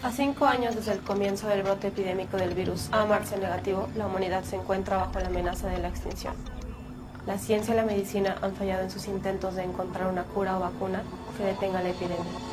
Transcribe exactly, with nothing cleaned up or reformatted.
A cinco años desde el comienzo del brote epidémico del virus A M A R S negativo, la humanidad se encuentra bajo la amenaza de la extinción. La ciencia y la medicina han fallado en sus intentos de encontrar una cura o vacuna que detenga la epidemia.